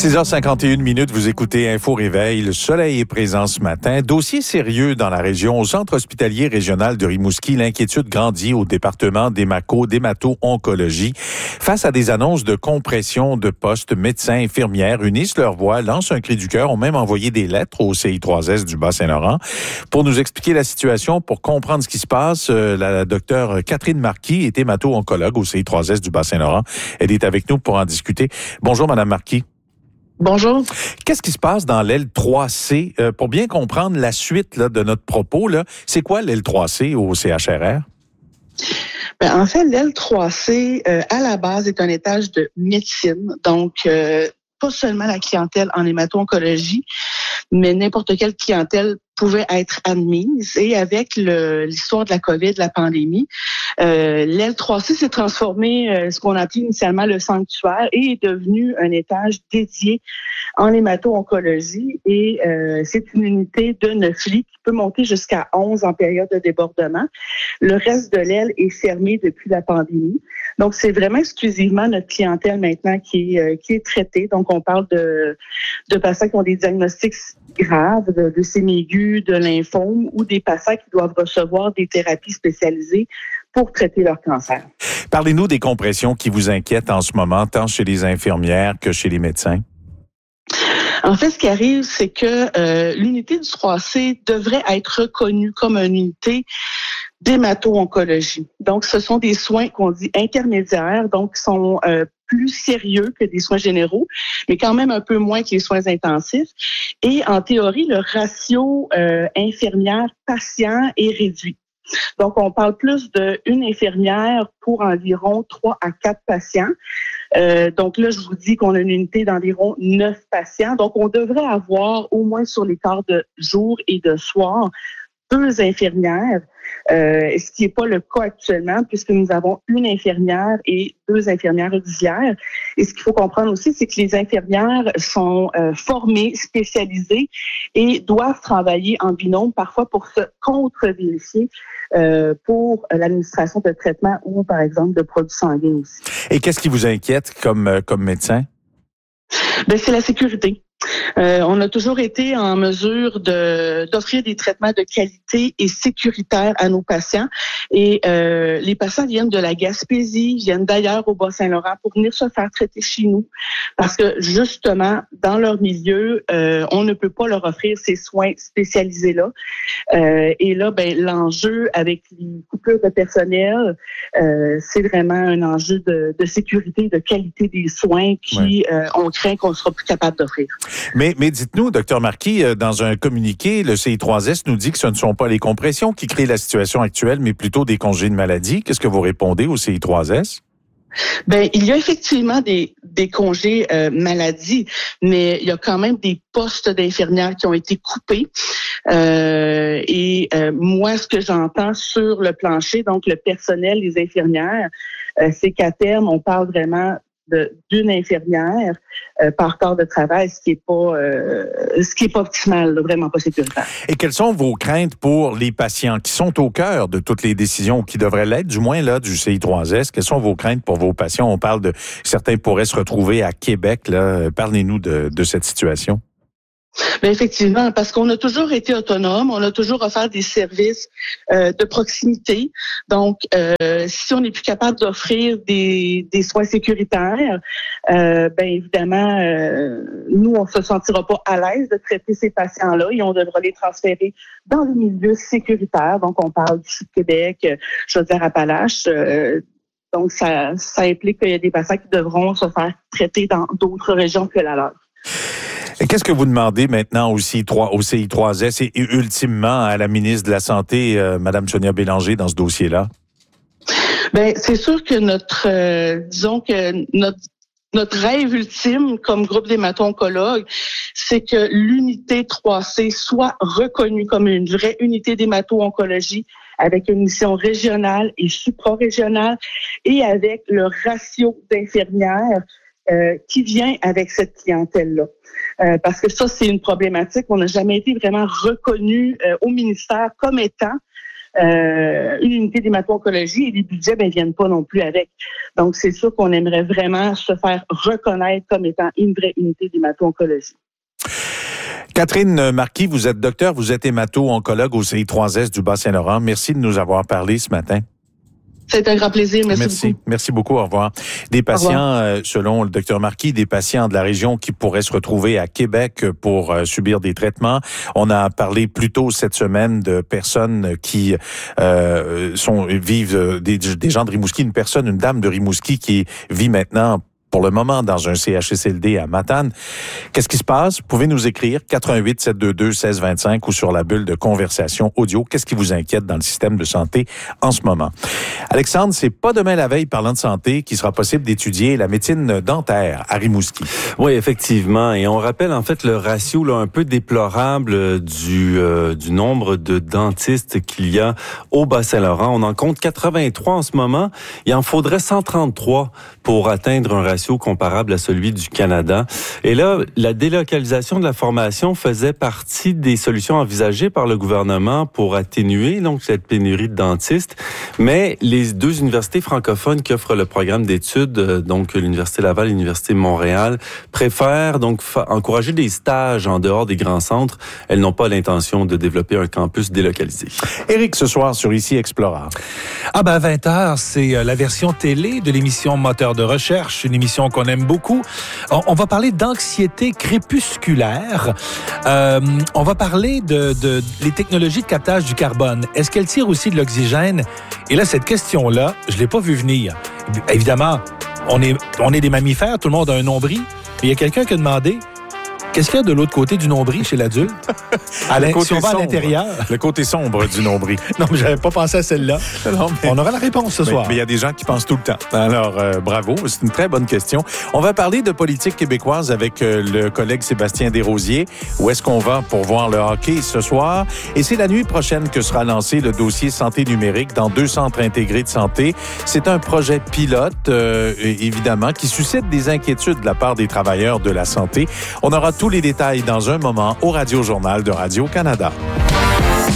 6h51, vous écoutez Info Réveil. Le soleil est présent ce matin. Dossier sérieux dans la région. Au centre hospitalier régional de Rimouski, l'inquiétude grandit au département d'hémato-oncologie. Face à des annonces de compression de postes, médecins, infirmières unissent leur voix, lancent un cri du cœur, ont même envoyé des lettres au CI3S du Bas-Saint-Laurent. Pour nous expliquer la situation, pour comprendre ce qui se passe, la docteure Catherine Marquis est hémato-oncologue au CI3S du Bas-Saint-Laurent. Elle est avec nous pour en discuter. Bonjour, Madame Marquis. Bonjour. Qu'est-ce qui se passe dans l'L3C? Pour bien comprendre la suite là, de notre propos, là, c'est quoi l'L3C au CHRR? En fait, l'L3C, à la base, est un étage de médecine. Donc, pas seulement la clientèle en hémato-oncologie, mais n'importe quelle clientèle pouvait être admise. Et avec l'histoire de la COVID, de la pandémie, l'L3C s'est transformé, ce qu'on appelait initialement le sanctuaire, et est devenu un étage dédié en hémato-oncologie. Et c'est une unité de 9 lits qui peut monter jusqu'à 11 en période de débordement. Le reste de l'aile est fermé depuis la pandémie. Donc, c'est vraiment exclusivement notre clientèle maintenant qui est traitée. Donc, on parle de patients qui ont des diagnostics graves, de leucémie aiguë, de lymphome, ou des patients qui doivent recevoir des thérapies spécialisées pour traiter leur cancer. Parlez-nous des compressions qui vous inquiètent en ce moment, tant chez les infirmières que chez les médecins. En fait, ce qui arrive, c'est que l'unité du 3C devrait être reconnue comme une unité d'hémato-oncologie. Donc, ce sont des soins qu'on dit intermédiaires, donc qui sont plus sérieux que des soins généraux, mais quand même un peu moins que les soins intensifs. Et en théorie, le ratio infirmière-patient est réduit. Donc, on parle plus d'une infirmière pour environ 3 à 4 patients. Donc là, je vous dis qu'on a une unité d'environ 9 patients. Donc, on devrait avoir au moins sur les quarts de jour et de soir 2 infirmières, ce qui n'est pas le cas actuellement puisque nous avons une infirmière et 2 infirmières auxiliaires. Et ce qu'il faut comprendre aussi, c'est que les infirmières sont formées, spécialisées et doivent travailler en binôme parfois pour se contre-vérifier pour l'administration de traitements ou, par exemple, de produits sanguins aussi. Et qu'est-ce qui vous inquiète comme médecin? C'est la sécurité. On a toujours été en mesure d'offrir des traitements de qualité et sécuritaires à nos patients. Et les patients viennent de la Gaspésie, viennent d'ailleurs au Bas-Saint-Laurent pour venir se faire traiter chez nous. Parce que justement, dans leur milieu, on ne peut pas leur offrir ces soins spécialisés-là. Et là, l'enjeu avec les coupures de personnel, c'est vraiment un enjeu de sécurité, de qualité des soins qui, on craint qu'on ne sera plus capable d'offrir. Mais dites-nous, Dr Marquis, dans un communiqué, le CI3S nous dit que ce ne sont pas les compressions qui créent la situation actuelle, mais plutôt des congés de maladie. Qu'est-ce que vous répondez au CI3S? Il y a effectivement des congés maladie, mais il y a quand même des postes d'infirmières qui ont été coupés. Moi, ce que j'entends sur le plancher, donc le personnel, les infirmières, c'est qu'à terme, on parle vraiment d'une infirmière par corps de travail, ce qui est pas optimal, vraiment pas sécuritaire. Et quelles sont vos craintes pour les patients qui sont au cœur de toutes les décisions, qui devraient l'être, du moins là, du CI3S? Quelles sont vos craintes pour vos patients? On parle de certains pourraient se retrouver à Québec, là. Parlez-nous de cette situation. Effectivement, parce qu'on a toujours été autonome, on a toujours offert des services de proximité. Donc, si on n'est plus capable d'offrir des soins sécuritaires, évidemment, nous, on se sentira pas à l'aise de traiter ces patients-là et on devra les transférer dans le milieu sécuritaire. Donc, on parle du Sud-Québec, Chaudière-Appalaches. Donc, ça implique qu'il y a des patients qui devront se faire traiter dans d'autres régions que la leur. Et qu'est-ce que vous demandez maintenant au CI3S et ultimement à la ministre de la Santé, Mme Sonia Bélanger, dans ce dossier-là? C'est sûr que notre rêve ultime comme groupe d'hémato-oncologues, c'est que l'unité 3C soit reconnue comme une vraie unité d'hémato-oncologie avec une mission régionale et supra-régionale et avec le ratio d'infirmières qui vient avec cette clientèle-là. Parce que ça, c'est une problématique. On n'a jamais été vraiment reconnu au ministère comme étant une unité d'hémato-oncologie et les budgets viennent pas non plus avec. Donc, c'est sûr qu'on aimerait vraiment se faire reconnaître comme étant une vraie unité d'hémato-oncologie. Catherine Marquis, vous êtes docteur, vous êtes hémato-oncologue au CI3S du Bas-Saint-Laurent. Merci de nous avoir parlé ce matin. C'est un grand plaisir. Merci beaucoup. Merci beaucoup. Au revoir. Des patients, selon le docteur Marquis, des patients de la région qui pourraient se retrouver à Québec pour subir des traitements. On a parlé plus tôt cette semaine de personnes qui vivent des gens de Rimouski. Une dame de Rimouski qui vit maintenant pour le moment dans un CHSLD à Matane. Qu'est-ce qui se passe? Vous pouvez nous écrire 88-722-1625 ou sur la bulle de conversation audio. Qu'est-ce qui vous inquiète dans le système de santé en ce moment? Alexandre, c'est pas demain la veille, parlant de santé, qu'il sera possible d'étudier la médecine dentaire à Rimouski. Oui, effectivement. Et on rappelle en fait le ratio là, un peu déplorable du nombre de dentistes qu'il y a au Bas-Saint-Laurent. On en compte 83 en ce moment. Il en faudrait 133 pour atteindre un ratio comparable à celui du Canada. Et là, la délocalisation de la formation faisait partie des solutions envisagées par le gouvernement pour atténuer donc cette pénurie de dentistes. Mais les deux universités francophones qui offrent le programme d'études, donc l'Université Laval et l'Université Montréal, préfèrent donc encourager des stages en dehors des grands centres. Elles n'ont pas l'intention de développer un campus délocalisé. Éric, ce soir sur Ici Explora. À 20h, c'est la version télé de l'émission Moteur de recherche, une émission qu'on aime beaucoup. On va parler d'anxiété crépusculaire. On va parler de les technologies de captage du carbone. Est-ce qu'elles tirent aussi de l'oxygène? Et là, cette question-là, je l'ai pas vue venir. Évidemment, on est des mammifères, tout le monde a un nombril. Mais il y a quelqu'un qui a demandé qu'est-ce qu'il y a de l'autre côté du nombril chez l'adulte? Si on va à l'intérieur. Le côté sombre du nombril. Non, mais j'avais pas pensé à celle-là. Non, mais on aura la réponse ce soir. Mais il y a des gens qui pensent tout le temps. Alors, bravo, c'est une très bonne question. On va parler de politique québécoise avec le collègue Sébastien Desrosiers. Où est-ce qu'on va pour voir le hockey ce soir? Et c'est la nuit prochaine que sera lancé le dossier santé numérique dans 2 centres intégrés de santé. C'est un projet pilote, évidemment, qui suscite des inquiétudes de la part des travailleurs de la santé. On aura tous les détails dans un moment au Radio-Journal de Radio-Canada.